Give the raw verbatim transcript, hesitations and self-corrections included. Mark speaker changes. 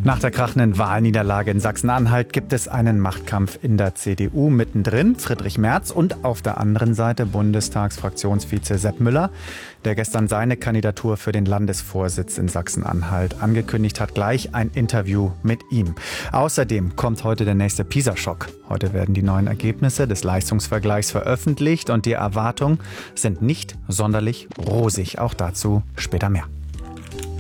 Speaker 1: Nach der krachenden Wahlniederlage in Sachsen-Anhalt gibt es einen Machtkampf in der C D U. Mittendrin Friedrich Merz und auf der anderen Seite Bundestagsfraktionsvize Sepp Müller, der gestern seine Kandidatur für den Landesvorsitz in Sachsen-Anhalt angekündigt hat. Gleich ein Interview mit ihm. Außerdem kommt heute der nächste PISA-Schock. Heute werden die neuen Ergebnisse des Leistungsvergleichs veröffentlicht und die Erwartungen sind nicht sonderlich rosig. Auch dazu später mehr.